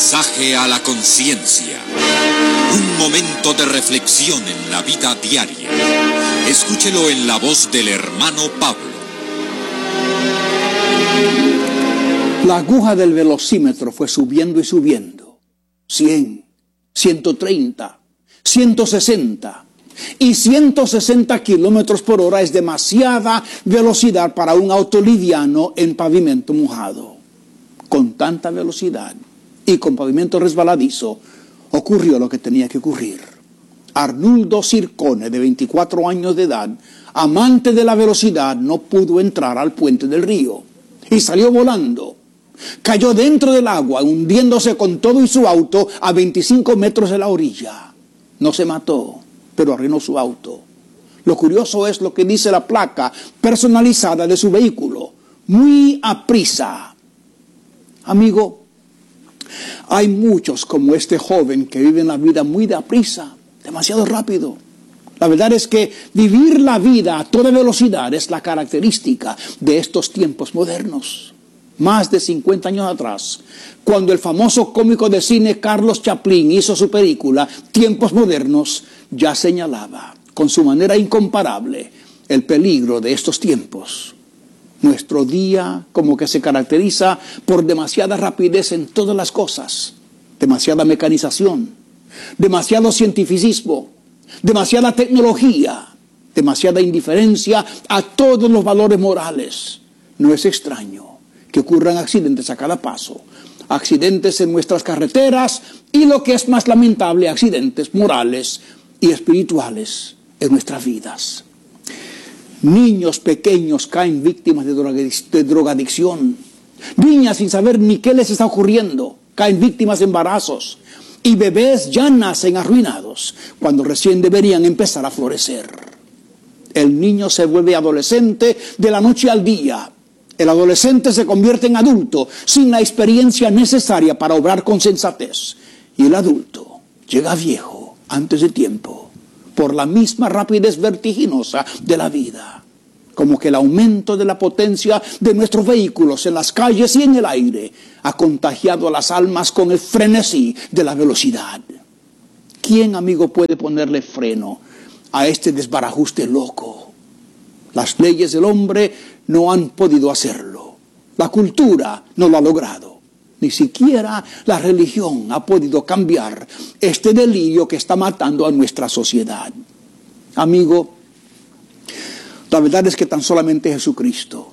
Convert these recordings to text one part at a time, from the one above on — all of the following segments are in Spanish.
Mensaje a la conciencia. Un momento de reflexión en la vida diaria. Escúchelo en la voz del hermano Pablo. La aguja del velocímetro fue subiendo y subiendo. 100, 130, 160. Y 160 kilómetros por hora es demasiada velocidad para un auto liviano en pavimento mojado. Con tanta velocidad y con pavimento resbaladizo, ocurrió lo que tenía que ocurrir. Arnuldo Circone, de 24 años de edad, amante de la velocidad, no pudo entrar al puente del río y salió volando. Cayó dentro del agua, hundiéndose con todo y su auto a 25 metros de la orilla. No se mató, pero arruinó su auto. Lo curioso es lo que dice la placa personalizada de su vehículo: muy aprisa. Amigo, hay muchos como este joven que viven la vida muy deprisa, demasiado rápido. La verdad es que vivir la vida a toda velocidad es la característica de estos tiempos modernos. Más de 50 años atrás, cuando el famoso cómico de cine Carlos Chaplin hizo su película Tiempos Modernos, ya señalaba con su manera incomparable el peligro de estos tiempos. Nuestro día como que se caracteriza por demasiada rapidez en todas las cosas, demasiada mecanización, demasiado cientificismo, demasiada tecnología, demasiada indiferencia a todos los valores morales. No es extraño que ocurran accidentes a cada paso, accidentes en nuestras carreteras y, lo que es más lamentable, accidentes morales y espirituales en nuestras vidas. Niños pequeños caen víctimas de drogadicción. Niñas, sin saber ni qué les está ocurriendo, caen víctimas de embarazos. Y bebés ya nacen arruinados cuando recién deberían empezar a florecer. El niño se vuelve adolescente de la noche al día. El adolescente se convierte en adulto sin la experiencia necesaria para obrar con sensatez. Y el adulto llega viejo antes de tiempo, por la misma rapidez vertiginosa de la vida. Como que el aumento de la potencia de nuestros vehículos en las calles y en el aire ha contagiado a las almas con el frenesí de la velocidad. ¿Quién, amigo, puede ponerle freno a este desbarajuste loco? Las leyes del hombre no han podido hacerlo. La cultura no lo ha logrado. Ni siquiera la religión ha podido cambiar este delirio que está matando a nuestra sociedad. Amigo, la verdad es que tan solamente Jesucristo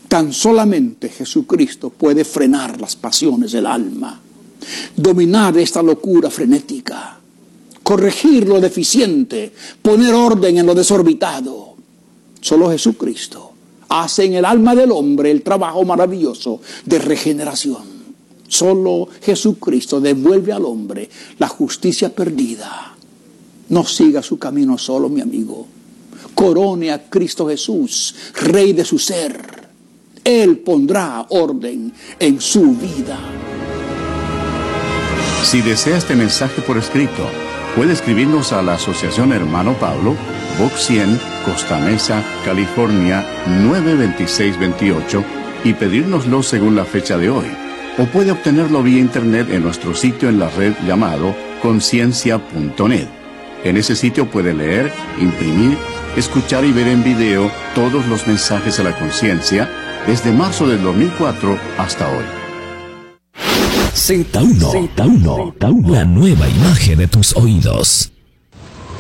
puede frenar las pasiones del alma, dominar esta locura frenética, corregir lo deficiente, poner orden en lo desorbitado. Solo Jesucristo hace en el alma del hombre el trabajo maravilloso de regeneración. Solo Jesucristo devuelve al hombre la justicia perdida. No siga su camino solo, mi amigo. Corone a Cristo Jesús, Rey de su ser. Él pondrá orden en su vida. Si desea este mensaje por escrito, puede escribirnos a la Asociación Hermano Pablo, Box 100, Costa Mesa, California, 92628, y pedírnoslo según la fecha de hoy. O puede obtenerlo vía internet en nuestro sitio en la red llamado conciencia.net. En ese sitio puede leer, imprimir, escuchar y ver en video todos los mensajes a la conciencia desde marzo del 2004 hasta hoy. Z1, la nueva imagen de tus oídos.